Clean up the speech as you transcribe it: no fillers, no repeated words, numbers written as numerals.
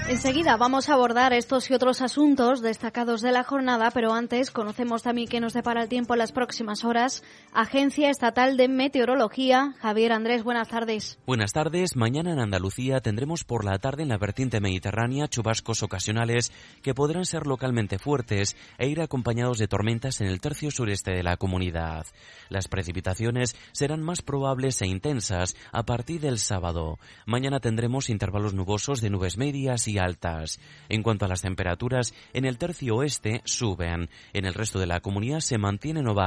Enseguida vamos a abordar estos y otros asuntos destacados de la jornada, pero antes conocemos también qué nos depara el tiempo en las próximas horas. Agencia Estatal de Meteorología. Javier Andrés, buenas tardes. Buenas tardes. Mañana en Andalucía tendremos por la tarde en la vertiente mediterránea chubascos ocasionales que podrán ser localmente fuertes e ir acompañados de tormentas en el tercio sureste de la comunidad. Las precipitaciones serán más probables e intensas a partir del sábado. Mañana tendremos intervalos nubosos de nubes medias y altas. En cuanto a las temperaturas, en el tercio oeste suben. En el resto de la comunidad se mantienen o bajan.